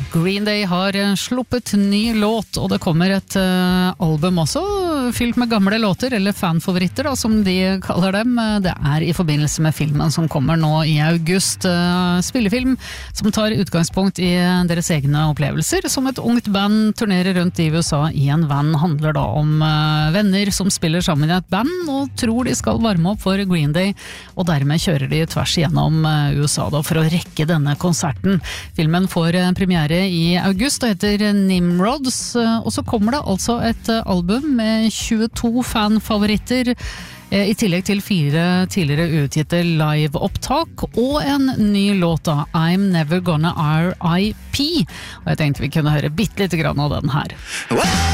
Green Day har sluppet ny låt, og det kommer et album også, fylt med gamle låter, eller fanfavoritter da, som de kaller dem. Det er i forbindelse med filmen som kommer nå i august. Spillefilm som tar utgangspunkt i deres egne opplevelser. Som et ungt band turnerer rundt i USA i en van, handler da om venner som spiller sammen i et band og tror de skal varme opp for Green Day, og dermed kjører de tvers igjennom USA da, for å rekke denne konserten. Filmen får premiere i august og heter Nimrods, og så kommer det altså et album med 22 fanfavoritter, i tillegg til 4 tidligere utgitte live-opptak og en ny låt av I'm Never Gonna R.I.P. Og jeg tenkte vi kunne høre bitte litt grann av den her.